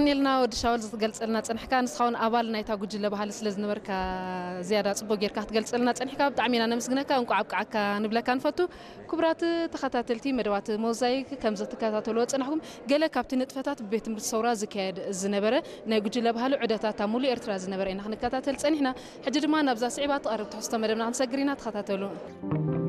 قنيلنا ودشاول زتقلص لنا صنحكا نسخون أبال نايتا جوجل بحال سلز نبركا زيادة صبو غيركا تقلص لنا صنحكا بتعمينا نمسغنكا انكو عبقعكا نبلكا نفتو كبرات تخاتاتلتي مدوات موزايك كم زتكاتاتلو صنحكم قال كابتن نطفتات ببيت الصورة زكايد الزنبره ناي جوجل بحال عدتات مولي ارترا زنبره ان نكاتاتل صنحنا حجي دما نبزا صعيبات قرب تحسته مدبنا نسغرينا تخاتاتلو